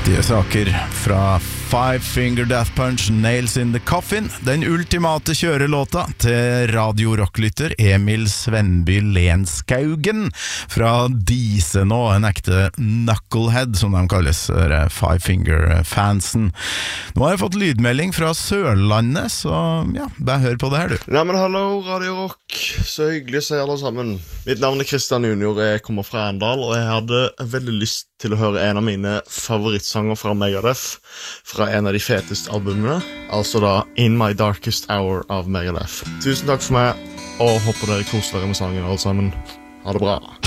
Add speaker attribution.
Speaker 1: Viktige saker fra Five Finger Death Punch, Nails in the Coffin. Den ultimate kjørelåta til radio-rocklytter Emil Svenby Lenskaugen fra Dise nå, en ekte knucklehead som de kalles, Five Finger-fansen. Nå har jeg fått lydmelding fra Sørlandet, så ja, bare hør på det her du.
Speaker 2: Nei, men hallo, Radio Rock. Så hyggelig å se alle sammen. Mitt navn Kristian Junior, jeg kommer fra Arendal, og jeg hadde veldig lyst til å høre en av mine favorittsanger fra Megadeth, fra en av de feteste albumene, altså da In My Darkest Hour av Megadeth. Tusen takk for meg, og håper dere koser dere med sangen alle sammen. Ha det bra.